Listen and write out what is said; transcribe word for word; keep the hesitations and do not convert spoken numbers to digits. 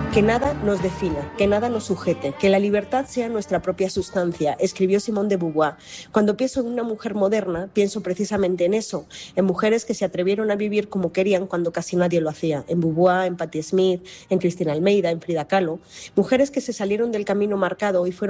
Que nada nos defina, que nada nos sujete, que la libertad sea nuestra propia sustancia, escribió Simone de Beauvoir. Cuando pienso en una mujer moderna, pienso precisamente en eso, en mujeres que se atrevieron a vivir como querían cuando casi nadie lo hacía, en Beauvoir, en Patti Smith, en Cristina Almeida, en Frida Kahlo, mujeres que se salieron del camino marcado y fueron